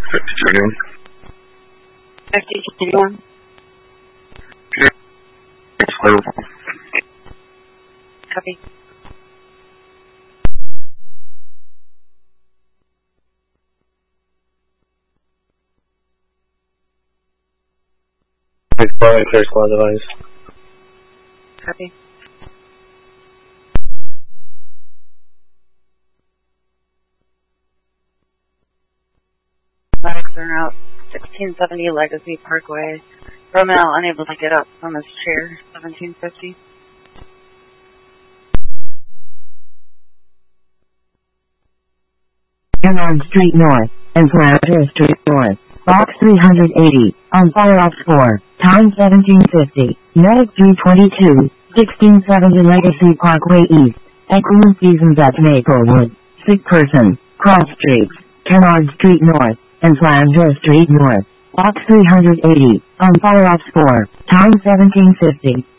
52 52. It's clear. Copy. Exploring clear squad device. Copy. Medics are out. 1670 Legacy Parkway. Romeo unable to get up from his chair. 1750. Kennard Street North and Flanders Street North. Box 380 on Fire Ops 4. Time 1750. Medic 322. 1670 Legacy Parkway East. Equine Seasons at Maplewood. Sick person. Cross Streets. Kennard Street North and Flanders Street North. Box 380 on Fire Ops 4. Time 1750.